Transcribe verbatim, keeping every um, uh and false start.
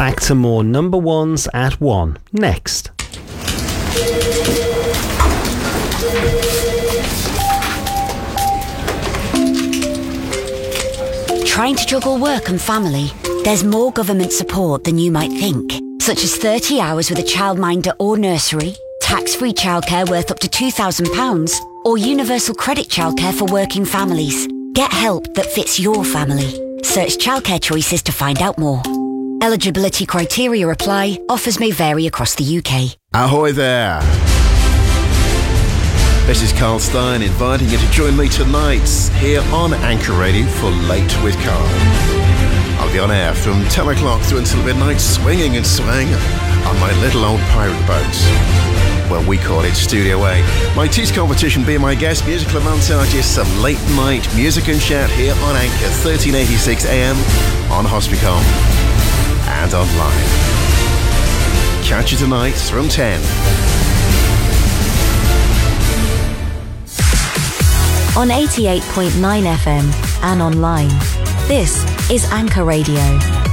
Back to more number ones at one. Next. Trying to juggle work and family? There's more government support than you might think, such as thirty hours with a childminder or nursery, tax-free childcare worth up to two thousand pounds, or universal credit childcare for working families. Get help that fits your family. Search Childcare Choices to find out more. Eligibility criteria apply. Offers may vary across the U K. Ahoy there! This is Carl Stein inviting you to join me tonight here on Anchor Radio for Late with Carl. I'll be on air from ten o'clock through until midnight, swinging and swaying on my little old pirate boat. Well, we call it Studio A. My tease competition being my guest, musical montages, some late night music and chat here on Anchor, thirteen eighty-six A M on Hospicom and online. Catch you tonight from ten. On eighty-eight point nine F M and online. This is Anchor Radio.